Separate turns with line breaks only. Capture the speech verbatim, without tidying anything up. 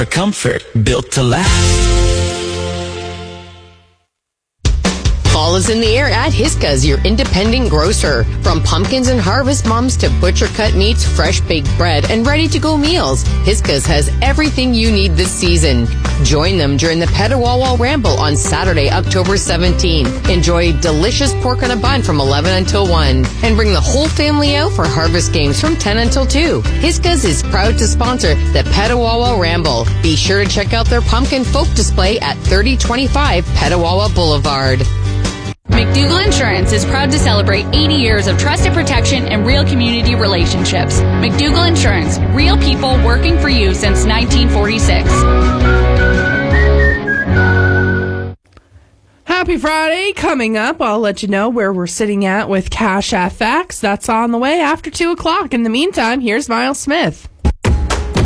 For comfort built to last.
Fall is in the air at Hisca's, your independent grocer. From pumpkins and harvest mums to butcher-cut meats, fresh baked bread, and ready-to-go meals, Hisca's has everything you need this season. Join them during the Petawawa Ramble on Saturday, October seventeenth. Enjoy delicious pork on a bun from eleven until one. And bring the whole family out for harvest games from ten until two. Hisca's is proud to sponsor the Petawawa Ramble. Be sure to check out their pumpkin folk display at thirty twenty-five Petawawa Boulevard.
McDougall Insurance is proud to celebrate eighty years of trusted protection and real community relationships. McDougall Insurance, real people working for you since nineteen forty-six.
Happy Friday. Coming up, I'll let you know where we're sitting at with Cash F X. That's on the way after two o'clock. In the meantime, here's Miles Smith.